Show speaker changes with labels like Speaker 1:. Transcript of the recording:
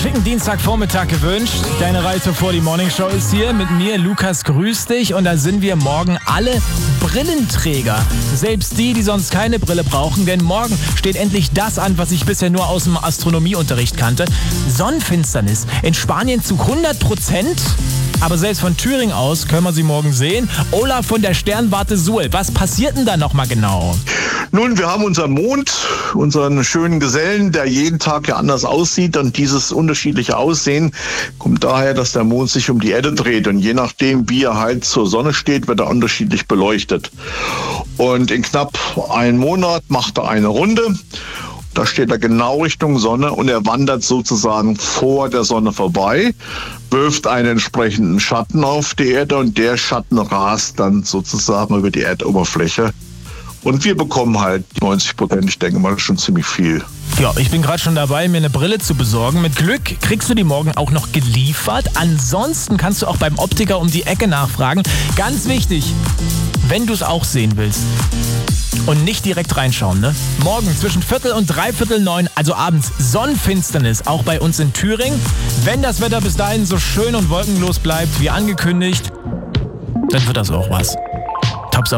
Speaker 1: schicken Dienstagvormittag gewünscht. Deine Reise vor die Morning Show ist hier mit mir, Lukas, grüß dich. Und da sind wir morgen alle Brillenträger. Selbst die sonst keine Brille brauchen, denn morgen steht endlich das an, was ich bisher nur aus dem Astronomieunterricht kannte. Sonnenfinsternis. In Spanien zu 100%. Aber selbst von Thüringen aus können wir sie morgen sehen. Olaf von der Sternwarte Suhl, was passiert denn da nochmal genau?
Speaker 2: Nun, wir haben unseren Mond, unseren schönen Gesellen, der jeden Tag ja anders aussieht. Und dieses unterschiedliche Aussehen kommt daher, dass der Mond sich um die Erde dreht. Und je nachdem, wie er halt zur Sonne steht, wird er unterschiedlich beleuchtet. Und in knapp einem Monat macht er eine Runde. Da steht er genau Richtung Sonne und er wandert sozusagen vor der Sonne vorbei, wirft einen entsprechenden Schatten auf die Erde und der Schatten rast dann sozusagen über die Erdoberfläche. Und wir bekommen halt 90%, ich denke mal, schon ziemlich viel.
Speaker 1: Ja, ich bin gerade schon dabei, mir eine Brille zu besorgen. Mit Glück kriegst du die morgen auch noch geliefert. Ansonsten kannst du auch beim Optiker um die Ecke nachfragen. Ganz wichtig, wenn du es auch sehen willst. Und nicht direkt reinschauen, ne? Morgen zwischen 7:15 und 8:45, also abends, Sonnenfinsternis, auch bei uns in Thüringen. Wenn das Wetter bis dahin so schön und wolkenlos bleibt, wie angekündigt, dann wird das auch was.